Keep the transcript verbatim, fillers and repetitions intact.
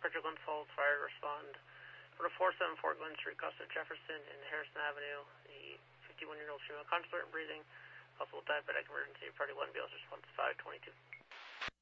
Frederick Glen Falls Fire to respond. For the four seven four Glen Street, cross of Jefferson and Harrison Avenue. The fifty-one-year-old female consulate and breathing. Possible diabetic emergency. Party one, B L's response five twenty-two.